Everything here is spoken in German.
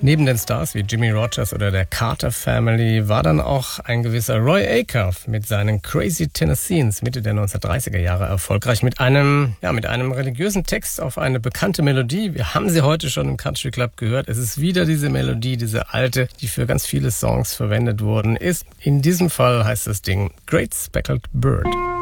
Neben den Stars wie Jimmie Rodgers oder der Carter Family war dann auch ein gewisser Roy Acuff mit seinen Crazy Tennesseans Mitte der 1930er Jahre erfolgreich mit einem religiösen Text auf eine bekannte Melodie. Wir haben sie heute schon im Country Club gehört. Es ist wieder diese Melodie, diese alte, die für ganz viele Songs verwendet worden ist. In diesem Fall heißt das Ding Great Speckled Bird.